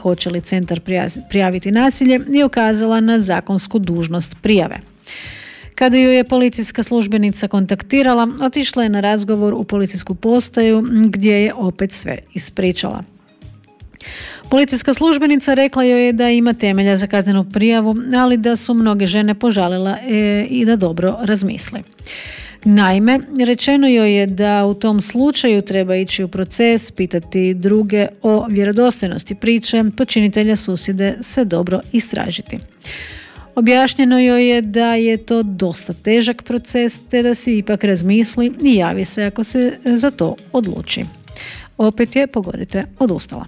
hoće li centar prijaviti nasilje i ukazala na zakonsku dužnost prijave. Kada ju je policijska službenica kontaktirala, otišla je na razgovor u policijsku postaju gdje je opet sve ispričala. Policijska službenica rekla joj je da ima temelja za kaznenu prijavu, ali da su mnoge žene požalila i da dobro razmisli. Naime, rečeno joj je da u tom slučaju treba ići u proces, pitati druge o vjerodostojnosti priče, počinitelja, susjede, sve dobro istražiti. Objašnjeno joj je da je to dosta težak proces, te da si ipak razmisli i javi se ako se za to odluči. Opet je, pogodite, odustala.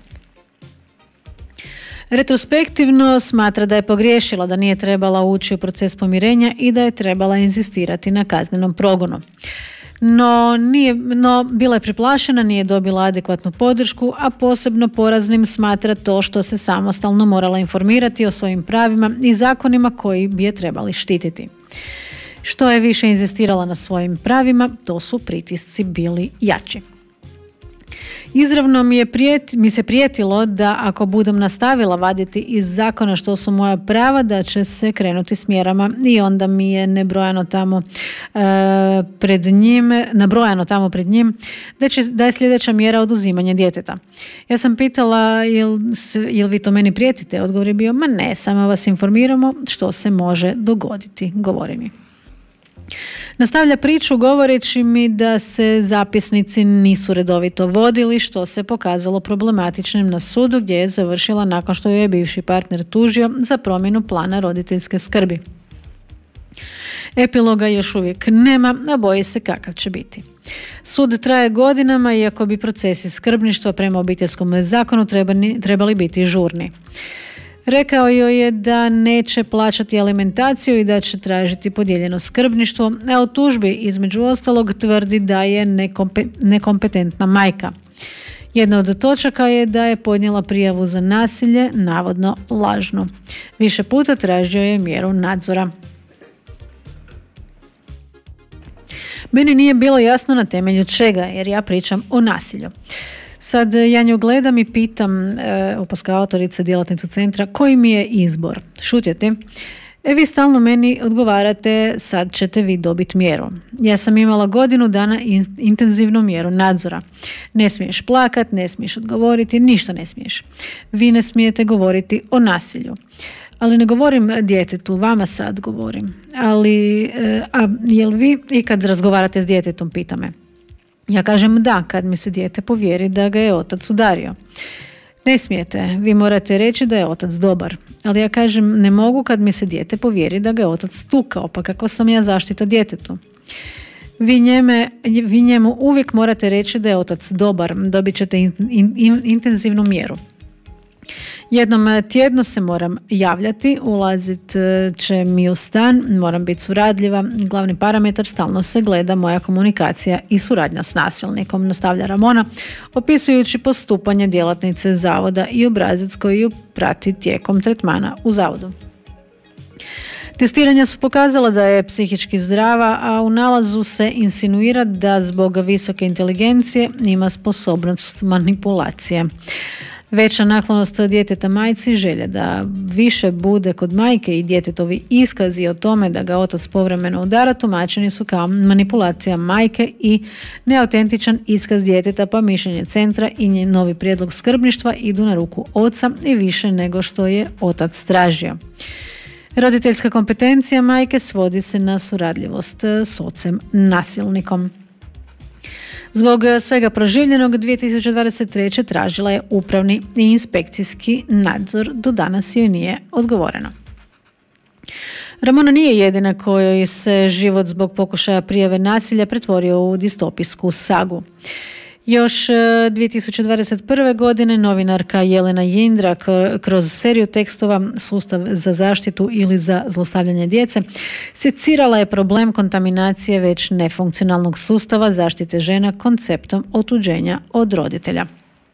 Retrospektivno smatra da je pogriješila, da nije trebala ući u proces pomirenja i da je trebala inzistirati na kaznenom progonu. No, bila je preplašena, nije dobila adekvatnu podršku, a posebno poraznim smatra to što se samostalno morala informirati o svojim pravima i zakonima koji bi je trebali štititi. Što je više inzistirala na svojim pravima, to su pritisci bili jači. Izravno mi se prijetilo da ako budem nastavila vaditi iz zakona što su moja prava, da će se krenuti s mjerama i onda mi je nabrojano tamo pred njim da je sljedeća mjera oduzimanje djeteta. Ja sam pitala jel vi to meni prijetite? Odgovor je bio, ma ne, samo vas informiramo što se može dogoditi, govori mi. Nastavlja priču govoreći mi da se zapisnici nisu redovito vodili, što se pokazalo problematičnim na sudu gdje je završila nakon što joj je bivši partner tužio za promjenu plana roditeljske skrbi. Epiloga još uvijek nema, a boji se kakav će biti. Sud traje godinama, iako bi procesi skrbništva prema obiteljskom zakonu trebali biti žurni. Rekao joj je da neće plaćati alimentaciju i da će tražiti podijeljeno skrbništvo, a u tužbi između ostalog tvrdi da je nekompetentna majka. Jedna od točaka je da je podnijela prijavu za nasilje, navodno lažno. Više puta tražio je mjeru nadzora. Meni nije bilo jasno na temelju čega, jer ja pričam o nasilju. Sad ja nju gledam i pitam, opaska autorice, djelatnicu centra, koji mi je izbor? Šutjeti? Vi stalno meni odgovarate, sad ćete vi dobiti mjeru. Ja sam imala godinu dana intenzivnu mjeru nadzora. Ne smiješ plakat, ne smiješ odgovoriti, ništa ne smiješ. Vi ne smijete govoriti o nasilju. Ali ne govorim djetetu, vama sad govorim. Ali, jel vi ikad razgovarate s djetetom, pita me. Ja kažem da, kad mi se dijete povjeri da ga je otac udario. Ne smijete, vi morate reći da je otac dobar. Ali ja kažem ne mogu kad mi se dijete povjeri da ga je otac tukao, pa kako sam ja zaštita djetetu. Vi njemu uvijek morate reći da je otac dobar, dobit ćete intenzivnu mjeru. Jednom tjedno se moram javljati, ulazit će mi u stan, moram biti suradljiva, glavni parametar stalno se gleda moja komunikacija i suradnja s nasilnikom, nastavlja Ramona, opisujući postupanje djelatnice zavoda i obrazac koji ju prati tijekom tretmana u zavodu. Testiranja su pokazala da je psihički zdrava, a u nalazu se insinuira da zbog visoke inteligencije ima sposobnost manipulacije. Veća naklonost djeteta majci, želja da više bude kod majke i djetetovi iskazi o tome da ga otac povremeno udara tumačeni su kao manipulacija majke i neautentičan iskaz djeteta, pa mišljenje centra i njen novi prijedlog skrbništva idu na ruku oca i više nego što je otac tražio. Roditeljska kompetencija majke svodi se na suradljivost s ocem nasilnikom. Zbog svega proživljenog 2023. tražila je upravni i inspekcijski nadzor, do danas joj nije odgovoreno. Ramona nije jedina kojoj se život zbog pokušaja prijave nasilja pretvorio u distopijsku sagu. Još 2021. godine novinarka Jelena Jindra kroz seriju tekstova Sustav za zaštitu ili za zlostavljanje djece secirala je problem kontaminacije već nefunkcionalnog sustava zaštite žena konceptom otuđenja od roditelja.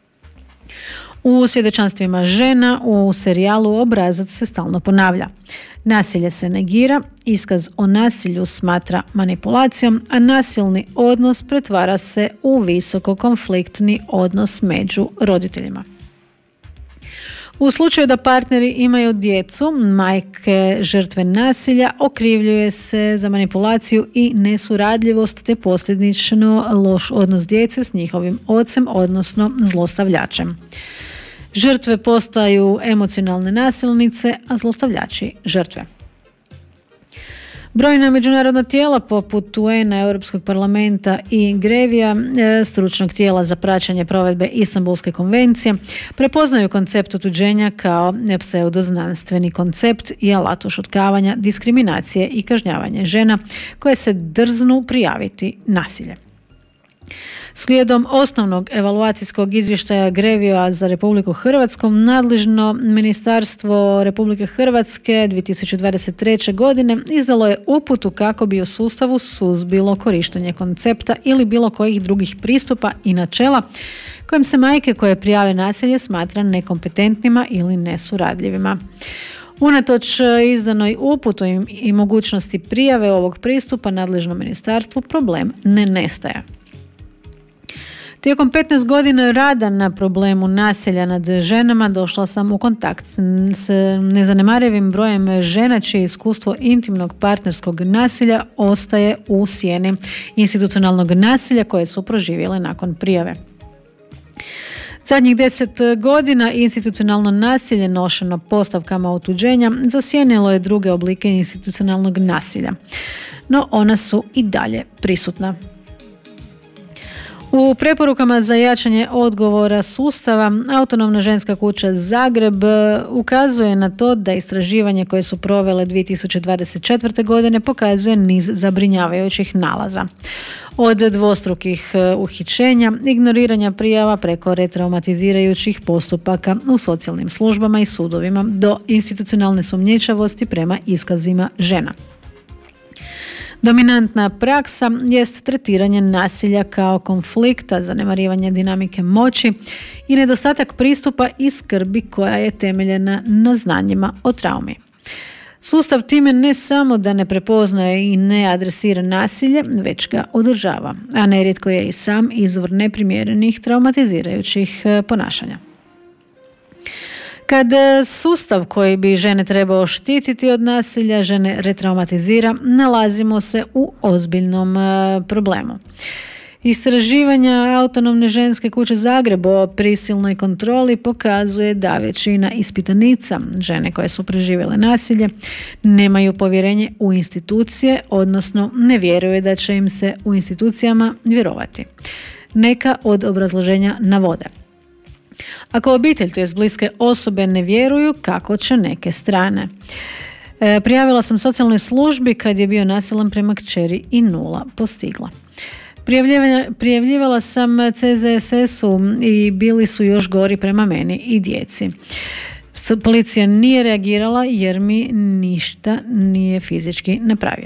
U svjedočanstvima žena u serijalu obrazac se stalno ponavlja. Nasilje se negira, iskaz o nasilju smatra manipulacijom, a nasilni odnos pretvara se u visoko konfliktni odnos među roditeljima. U slučaju da partneri imaju djecu, majke žrtve nasilja okrivljuje se za manipulaciju i nesuradljivost te posljedično loš odnos djece s njihovim ocem, odnosno zlostavljačem. Žrtve postaju emocionalne nasilnice, a zlostavljači žrtve. Brojna međunarodna tijela poput UN-a, Europskog parlamenta i Grevija, stručnog tijela za praćenje provedbe Istanbulske konvencije, prepoznaju koncept otuđenja kao pseudoznanstveni koncept i alat ušutkavanja, diskriminacije i kažnjavanje žena koje se drznu prijaviti nasilje. Slijedom osnovnog evaluacijskog izvještaja Grevija za Republiku Hrvatsku, nadležno Ministarstvo Republike Hrvatske 2023. godine izdalo je uputu kako bi u sustavu suzbilo korištenje koncepta ili bilo kojih drugih pristupa i načela kojim se majke koje prijave nasilje smatra nekompetentnima ili nesuradljivima. Unatoč izdanoj uputu i mogućnosti prijave ovog pristupa nadležnom ministarstvu, problem ne nestaje. Tijekom 15 godina rada na problemu nasilja nad ženama došla sam u kontakt s nezanemarivim brojem žena čije iskustvo intimnog partnerskog nasilja ostaje u sjeni institucionalnog nasilja koje su proživjele nakon prijave. Zadnjih 10 godina institucionalno nasilje nošeno postavkama otuđenja zasjenilo je druge oblike institucionalnog nasilja, no ona su i dalje prisutna. U preporukama za jačanje odgovora sustava Autonomna ženska kuća Zagreb ukazuje na to da istraživanje koje su provele 2024. godine pokazuje niz zabrinjavajućih nalaza. Od dvostrukih uhićenja, ignoriranja prijava preko retraumatizirajućih postupaka u socijalnim službama i sudovima do institucionalne sumnjičavosti prema iskazima žena. Dominantna praksa jest tretiranje nasilja kao konflikta, zanemarivanje dinamike moći i nedostatak pristupa i skrbi koja je temeljena na znanjima o traumi. Sustav time ne samo da ne prepoznaje i ne adresira nasilje, već ga održava, a nerijetko je i sam izvor neprimjerenih traumatizirajućih ponašanja. Kad sustav koji bi žene trebao štititi od nasilja žene retraumatizira, nalazimo se u ozbiljnom problemu. Istraživanja Autonomne ženske kuće Zagreb o prisilnoj kontroli pokazuje da većina ispitanica, žene koje su preživjele nasilje, nemaju povjerenje u institucije, odnosno ne vjeruju da će im se u institucijama vjerovati. Neka od obrazloženja navode: ako obitelj, to jest bliske osobe, ne vjeruju, kako će neke strane? Prijavila sam socijalnoj službi kad je bio nasilan prema kćeri i 0 postigla. Prijavljivala sam CZSS-u i bili su još gori prema meni i djeci. Policija nije reagirala jer mi ništa nije fizički napravio.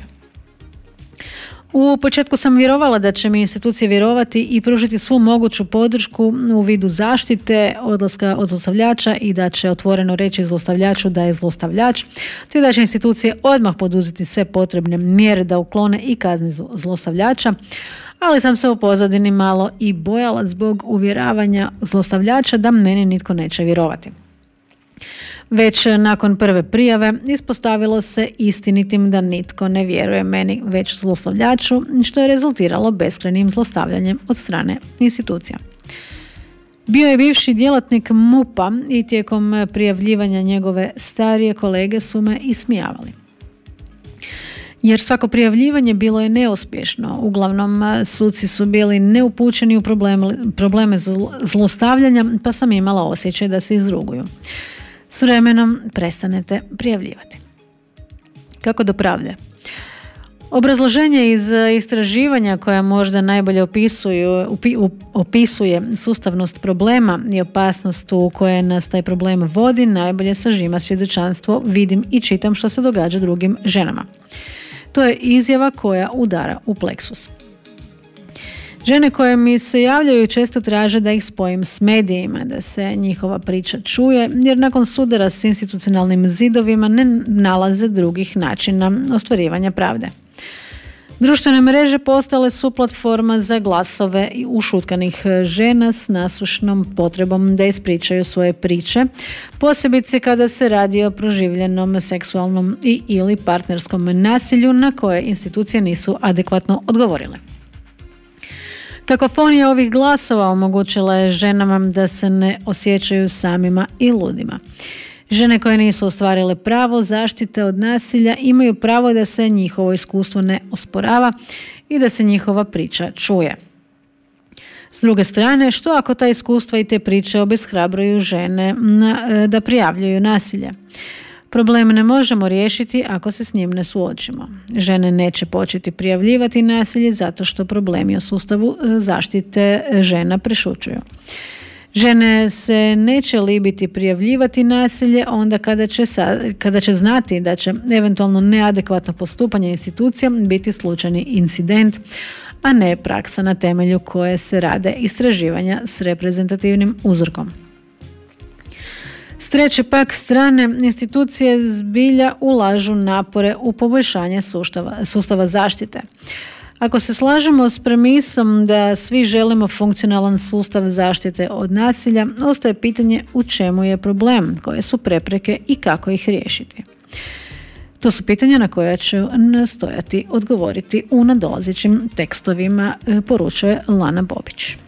U početku sam vjerovala da će mi institucije vjerovati i pružiti svu moguću podršku u vidu zaštite, odlaska od zlostavljača i da će otvoreno reći zlostavljaču da je zlostavljač, te da će institucije odmah poduzeti sve potrebne mjere da uklone i kazni zlostavljača, ali sam se u pozadini malo i bojala zbog uvjeravanja zlostavljača da meni nitko neće vjerovati. Već nakon prve prijave ispostavilo se istinitim da nitko ne vjeruje meni, već zlostavljaču, što je rezultiralo beskrajnim zlostavljanjem od strane institucija. Bio je bivši djelatnik MUP-a i tijekom prijavljivanja njegove starije kolege su me ismijavali. Jer svako prijavljivanje bilo je neuspješno. Uglavnom, suci su bili neupućeni u probleme zlostavljanja, pa sam imala osjećaj da se izruguju. S vremenom prestanete prijavljivati. Kako do pravde? Obrazloženje iz istraživanja koja možda najbolje opisuje sustavnost problema i opasnost u koje nas taj problem vodi, najbolje sažima svjedočanstvo, vidim i čitam što se događa drugim ženama. To je izjava koja udara u pleksus. Žene koje mi se javljaju često traže da ih spojim s medijima, da se njihova priča čuje, jer nakon sudara s institucionalnim zidovima ne nalaze drugih načina ostvarivanja pravde. Društvene mreže postale su platforma za glasove ušutkanih žena s nasušnom potrebom da ispričaju svoje priče, posebice kada se radi o proživljenom seksualnom ili partnerskom nasilju na koje institucije nisu adekvatno odgovorile. Kakofonija ovih glasova omogućila je ženama da se ne osjećaju samima i ludima. Žene koje nisu ostvarile pravo zaštite od nasilja imaju pravo da se njihovo iskustvo ne osporava i da se njihova priča čuje. S druge strane, što ako ta iskustva i te priče obeshrabruju žene da prijavljuju nasilje? Problem ne možemo riješiti ako se s njim ne suočimo. Žene neće početi prijavljivati nasilje zato što problemi u sustavu zaštite žena prešućuju. Žene se neće libiti prijavljivati nasilje onda kada će znati da će eventualno neadekvatno postupanje institucija biti slučajni incident, a ne praksa na temelju koje se rade istraživanja s reprezentativnim uzorkom. S treće pak strane, institucije zbilja ulažu napore u poboljšanje sustava zaštite. Ako se slažemo s premisom da svi želimo funkcionalan sustav zaštite od nasilja, ostaje pitanje u čemu je problem, koje su prepreke i kako ih riješiti. To su pitanja na koja ću nastojati odgovoriti u nadolazećim tekstovima, poručuje Lana Bobić.